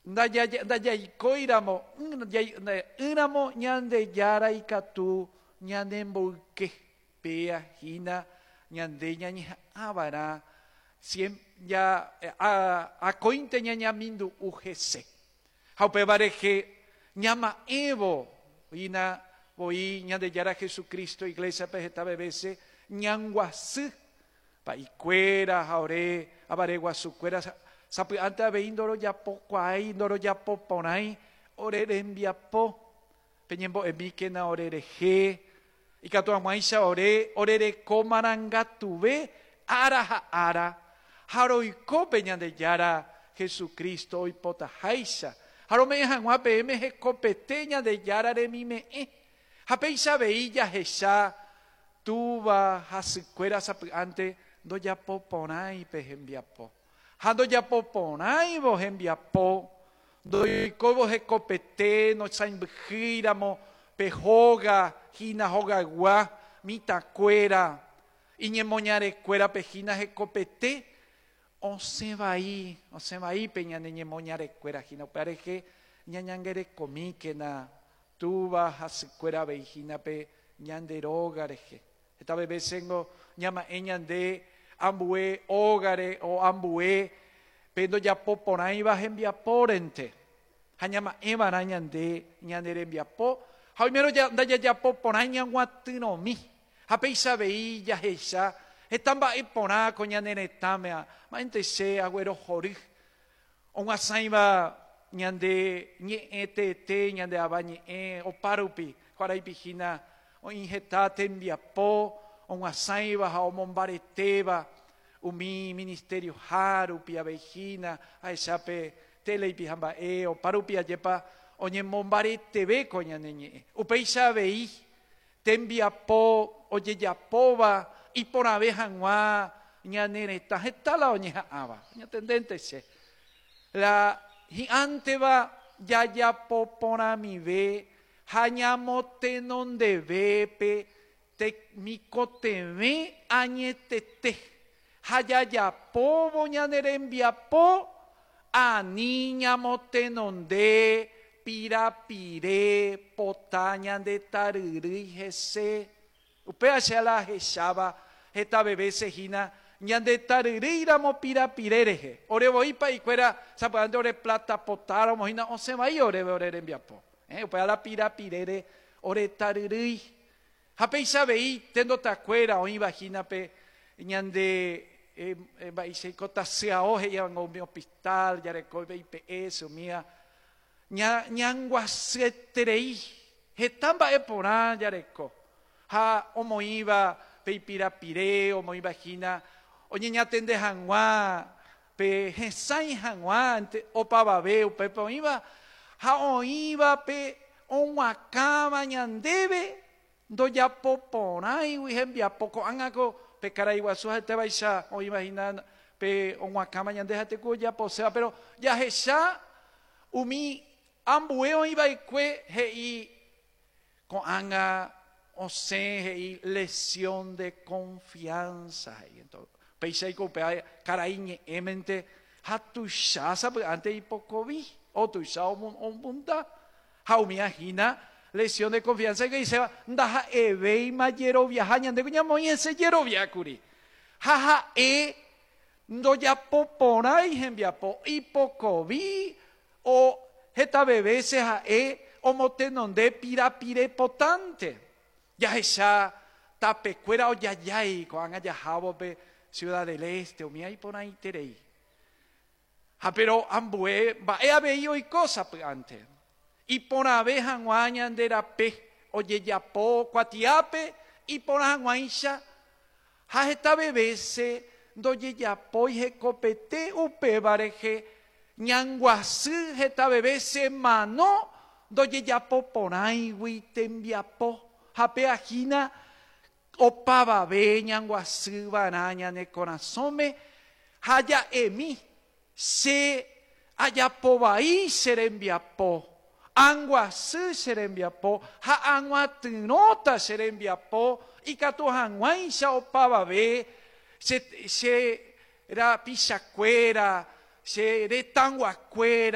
ndajaikoíramo yramo ñandejara ikatu ñanemboyke peahína ñande ñañeha'ãva'erã akóinte ñañamindu'u hese. Ha upéva rehe ñama'ẽvo hína voi ñandejara Jesucristo Iglesiape hetave vece ñanguasy pa'ikuéra ha ore avare guasukuéra sapy'ánte avei ndorojapokuaái ndorojapoporãi ore rembiapo peñembo'emíkena ore rehe ikatu hag̃uáicha ore reko marangatuve ára ha ára ha roikópe ñandejara Jesucristo oipotaháicha ha rome'ẽ hag̃ua peẽme hekopete ñandejara remime'ẽ ha péicha avei jahecha túva hasykuéra sapy'ánte ndojapoporãi pe hembiapo ha ndojapoporãivo hembiapo ndoikóivo hekopete nosãimbyhýramo pe hóga hína hogagua mitãkuéra iñemoñarekuéra pe hína hekopete osẽvai pe ñane ñemoñarekuéra hína upe arehe ñañangerekomíkena túva hasykuéra avei hína pe ñanderóga rehe hetave vecengo ñama'ẽ ñande ambue ógare o ambue pe ndojapoporãiva hembiapórente ha ñama'ẽva'erã ñande rembiapo ha oimérõ ndajajapoporãi ñaguatyromi ha péicha avei jahecha heta mba'e porã ko ñane retãme ma'ẽnte che aguerohory og̃uasãiva ñande ñe'ẽ tete ñande ava ñe'ẽ opárupi kuaraipihína oĩ heta tembiapo og̃uasãiva ha omombaretéva umi ministerio hárupi aveihína aechápe teleipi ha mba'e opárupi ajépa oñemombareteve ko ñane ñe'ẽ upéicha avei tembiapo ojejapóva iporãve hag̃ua ñane retã hetala oñeha'ãva ñatendente che la hi'ãnteva jajapoporãmive ha ñamotenondevépe mikotevẽ añetete ha jajapóvo ñane rembiapo ani ñamotenonde pirapire pota ñande tarýry hese upéva che ala ahecháva hetave vece hína ñande tarýramo pirapire rehe orevoípa ikuéra sapy'ánte ore plata potáramo hína osẽvai oréve ore rembiapo upéva la pirapirére ore tarýry ha péicha avei tendotakuéra oĩva hínape ñande mba'eichaiko tasyao he'ívanga umi hospital jarekóipe IPS umíva ñanguasyeterei heta mba'e porã jareko ha omoĩva pe ipirapire omoĩva hína oñeñatende hag̃ua pe hesãi hag̃ua opavave upépe oĩva ha oĩva pe og̃uakãva ñandéve ndojapoporãigui hembiapo ko'ág̃ako pe karai guasu hetevaicha oĩva hína pe og̃uakãva ñande ha teku ojaposéva pero jahecha umi ambue oĩvaikue he'i ko'ág̃a osẽ he'i lesión de confianza he'i péichaiko upéva karai ñe'ẽmente ha tuicha sapy'ánte ipokovi o tuicha ombunda ha umi ahína lesión de confianza que dice ndaha'evéima jeroviaha ñandéko ñamoĩ hese jeroviákuri ha ha'e ndojapoporãi hembiapo ipokovi o hetave vece ha'e omotenonde pirapire potante jahecha tapekuéra ojajái ko'ág̃a jahávope Ciudad del Este umi aiporãiterei ha pero ambue mba'e avei oiko sapy'ánte iporãve hag̃ua ñanderape ojejapo kuatiápe iporã hag̃uáicha ha hetave vece ndojejapói hekopete upéva rehe ñanguasy hetave vece mano ndojejapoporãigui tembiapo ha peahína opavave ñanguasývarã ñane korasõme ha ja'emi che ajapovai che rembiapo anguasy che rembiapo ha aguatyrõta che rembiapo ikatu hag̃uáicha opavave che rapichakuéra che retãnguakuéra